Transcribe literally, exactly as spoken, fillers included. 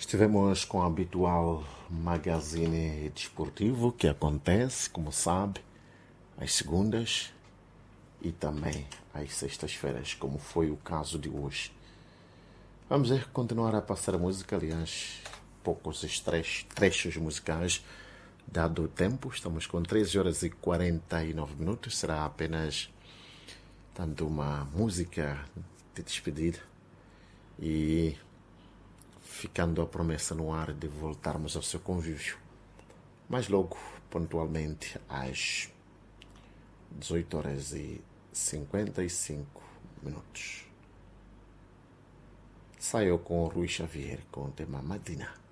Estivemos com o habitual magazine desportivo que acontece, como sabe, às segundas e também às sextas-feiras, como foi o caso de hoje. Vamos ver, continuar a passar a música, aliás, poucos trechos, trechos musicais, dado o tempo. Estamos com treze horas e quarenta e nove minutos, será apenas dando uma música de despedida e ficando a promessa no ar de voltarmos ao seu convívio. Mas logo, pontualmente, às dezoito horas e cinquenta e cinco minutos. Saiu com o Rui Xavier com o tema Madina.